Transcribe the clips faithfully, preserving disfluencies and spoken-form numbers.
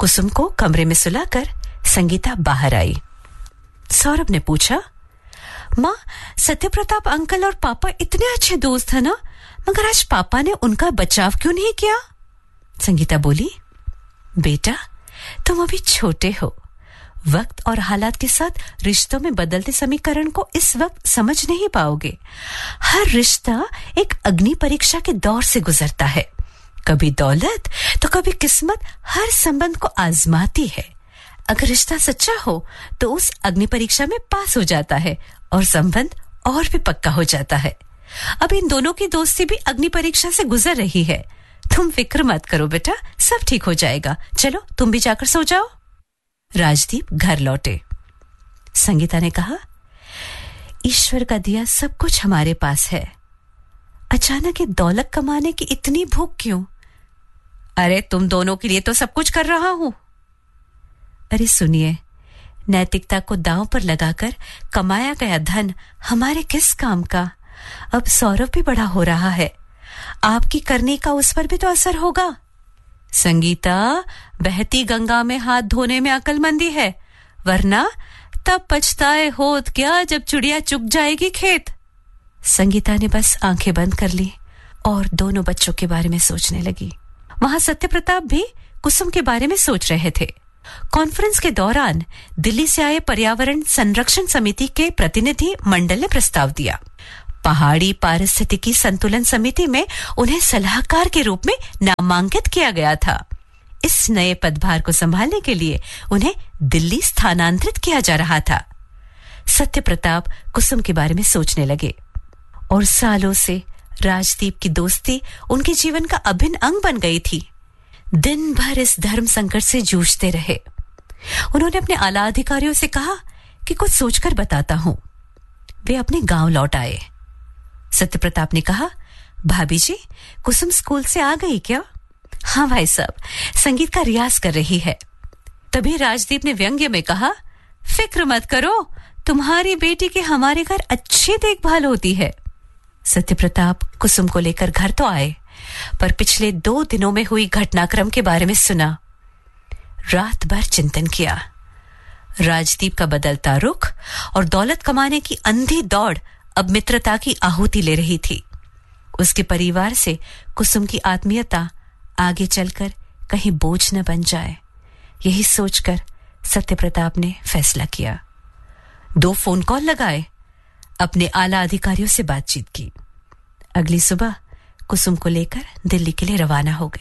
कुसुम को कमरे में सुलाकर संगीता बाहर आई। सौरभ ने पूछा, माँ, सत्यप्रताप अंकल और पापा इतने अच्छे दोस्त हैं ना, मगर आज पापा ने उनका बचाव क्यों नहीं किया? संगीता बोली, बेटा, तुम अभी छोटे हो। वक्त और हालात के साथ रिश्तों में बदलते समीकरण को इस वक्त समझ नहीं पाओगे। हर रिश्ता एक अग्नि परीक्षा के दौर से गुजरता है। कभी दौलत तो कभी किस्मत हर संबंध को आजमाती है। अगर रिश्ता सच्चा हो तो उस अग्नि परीक्षा में पास हो जाता है और संबंध और भी पक्का हो जाता है। अब इन दोनों की दोस्ती भी अग्नि परीक्षा से गुजर रही है। तुम फिक्र मत करो बेटा, सब ठीक हो जाएगा। चलो तुम भी जाकर सो जाओ। राजदीप घर लौटे। संगीता ने कहा, ईश्वर का दिया सब कुछ हमारे पास है, अचानक ये दौलत कमाने की इतनी भूख क्यों? अरे तुम दोनों के लिए तो सब कुछ कर रहा हूं। अरे सुनिए, नैतिकता को दांव पर लगाकर कमाया गया धन हमारे किस काम का? अब सौरभ भी बड़ा हो रहा है, आपकी करने का उस पर भी तो असर होगा। संगीता, बहती गंगा में हाथ धोने में अक्लमंदी है, वरना तब पछताए होत क्या जब चिड़िया चुग जाएगी खेत। संगीता ने बस आंखें बंद कर ली और दोनों बच्चों के बारे में सोचने लगी। वहां सत्यप्रताप भी कुसुम के बारे में सोच रहे थे। कॉन्फ्रेंस के दौरान दिल्ली से आए पर्यावरण संरक्षण समिति के प्रतिनिधि मंडल ने प्रस्ताव दिया। पहाड़ी पारिस्थितिकी संतुलन समिति में उन्हें सलाहकार के रूप में नामांकित किया गया था। इस नए पदभार को संभालने के लिए उन्हें दिल्ली स्थानांतरित किया जा रहा था। सत्यप्रताप कुसुम के बारे में सोचने लगे और सालों से राजदीप की दोस्ती उनके जीवन का अभिन्न अंग बन गई थी। दिन भर इस धर्म संकट से जूझते रहे। उन्होंने अपने आला अधिकारियों से कहा कि कुछ सोचकर बताता हूं। वे अपने गांव लौट आए। सत्यप्रताप ने कहा, भाभी जी, कुसुम स्कूल से आ गई क्या? हाँ भाई साहब, संगीत का रियाज कर रही है। तभी राजदीप ने व्यंग्य में कहा, फिक्र मत करो, तुम्हारी बेटी की हमारे घर अच्छी देखभाल होती है। सत्यप्रताप कुसुम को लेकर घर तो आए, पर पिछले दो दिनों में हुई घटनाक्रम के बारे में सुना। रात भर चिंतन किया। राजदीप का बदलता रुख और दौलत कमाने की अंधी दौड़ अब मित्रता की आहुति ले रही थी। उसके परिवार से कुसुम की आत्मीयता आगे चलकर कहीं बोझ न बन जाए, यही सोचकर सत्यप्रताप ने फैसला किया। दो फोन कॉल लगाए, अपने आला अधिकारियों से बातचीत की। अगली सुबह कुसुम को लेकर दिल्ली के लिए रवाना हो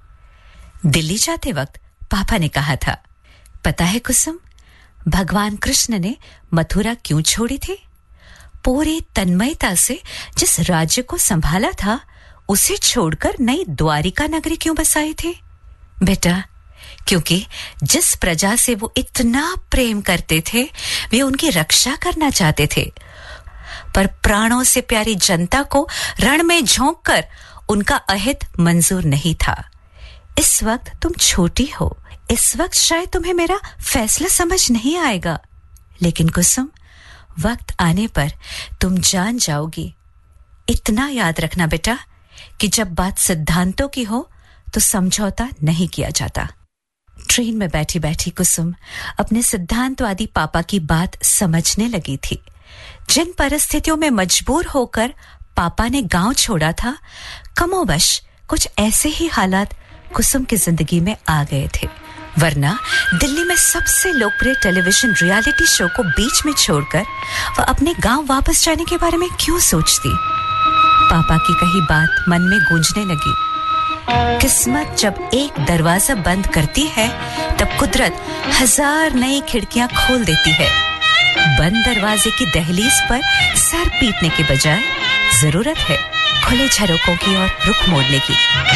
गए। दिल्ली जाते वक्त पापा ने कहा था, पता है कुसुम, भगवान कृष्ण ने मथुरा क्यों छोड़ी थी? पूरी तन्मयता से जिस राज्य को संभाला था, उसे छोड़कर नई द्वारिका नगरी क्यों बसाई थी? बेटा, क्योंकि जिस प्रजा से वो इतना प्रेम करते थे, वे उनकी रक्षा करना चाहते थे। पर प्राणों से प्यारी जनता को रण में झोंक कर उनका अहित मंजूर नहीं था। इस वक्त तुम छोटी हो, इस वक्त शायद तुम्हें मेरा फैसला समझ नहीं आएगा, लेकिन कुसुम, वक्त आने पर तुम जान जाओगी। इतना याद रखना बेटा कि जब बात सिद्धांतों की हो तो समझौता नहीं किया जाता। ट्रेन में बैठी बैठी कुसुम अपने सिद्धांतवादी पापा की बात समझने लगी थी। जिन परिस्थितियों में मजबूर होकर पापा ने गांव छोड़ा था, कमोबश कुछ ऐसे ही हालात कुसुम की जिंदगी में आ गए थे। वरना दिल्ली में सबसे लोकप्रिय टेलीविजन रियलिटी शो को बीच में छोड़कर वह अपने गांव वापस जाने के बारे में क्यों सोचती? पापा की कही बात मन में गूंजने लगी। किस्मत जब एक दरवाजा बंद करती है, तब कुदरत हजार नई खिड़कियां खोल देती है। बंद दरवाजे की दहलीज पर सर पीटने के बजाय जरूरत है खुले झरोकों की और रुख मोड़ने की।